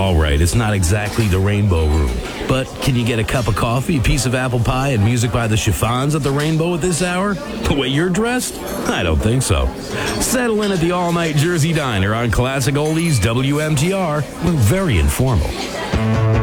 All right, it's not exactly the Rainbow Room, but can you get a cup of coffee, a piece of apple pie, and music by the Chiffons at the Rainbow at this hour? The way you're dressed? I don't think so. Settle in at the all-night Jersey Diner on Classic Oldies WMTR. We're very informal.